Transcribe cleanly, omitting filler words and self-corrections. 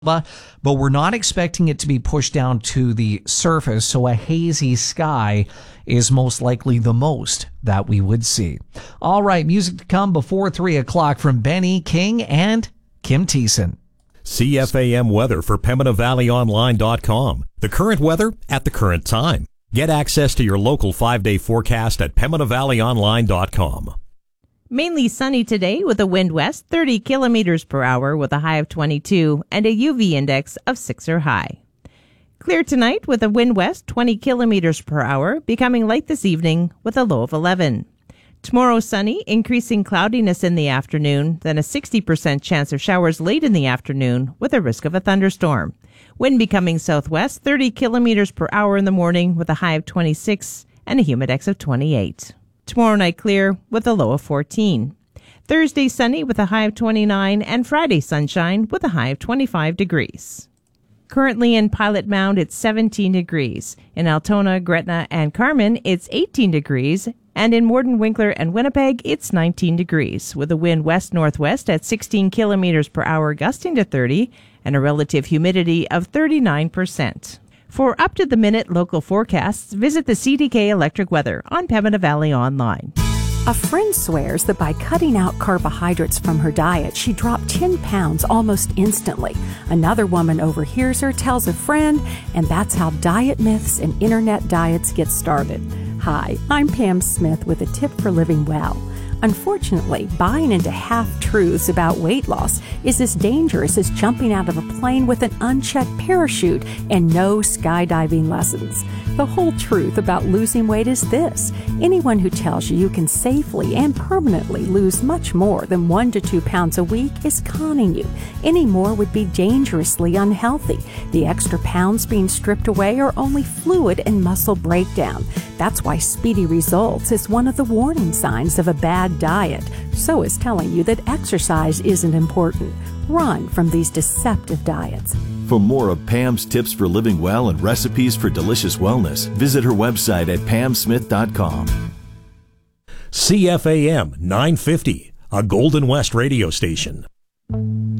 but we're not expecting it to be pushed down to the surface, so a hazy sky is most likely the most that we would see. All right, music to come before 3 o'clock from Benny King and Kim Thiessen. CFAM weather for PembinaValleyOnline.com. The current weather at the current time. Get access to your local 5-day forecast at PembinaValleyOnline.com. Mainly sunny today with a wind west 30 kilometers per hour with a high of 22 and a UV index of 6 or high. Clear tonight with a wind west 20 kilometers per hour, becoming light this evening with a low of 11. Tomorrow sunny, increasing cloudiness in the afternoon, then a 60% chance of showers late in the afternoon with a risk of a thunderstorm. Wind becoming southwest 30 kilometers per hour in the morning with a high of 26 and a humidex of 28. Tomorrow night clear with a low of 14. Thursday sunny with a high of 29 and Friday sunshine with a high of 25 degrees. Currently in Pilot Mound, it's 17 degrees. In Altona, Gretna, and Carmen, it's 18 degrees. And in Morden, Winkler, and Winnipeg, it's 19 degrees, with a wind west-northwest at 16 kilometers per hour gusting to 30 and a relative humidity of 39%. For up-to-the-minute local forecasts, visit the CDK Electric Weather on Pembina Valley Online. A friend swears that by cutting out carbohydrates from her diet, she dropped 10 pounds almost instantly. Another woman overhears her, tells a friend, and that's how diet myths and internet diets get started. Hi, I'm Pam Smith with a tip for living well. Unfortunately, buying into half-truths about weight loss is as dangerous as jumping out of a plane with an unchecked parachute and no skydiving lessons. The whole truth about losing weight is this. Anyone who tells you you can safely and permanently lose much more than 1 to 2 pounds a week is conning you. Any more would be dangerously unhealthy. The extra pounds being stripped away are only fluid and muscle breakdown. That's why speedy results is one of the warning signs of a bad diet. So is telling you that exercise isn't important. Run from these deceptive diets. For more of Pam's tips for living well and recipes for delicious wellness, visit her website at pamsmith.com. CFAM 950, a Golden West radio station.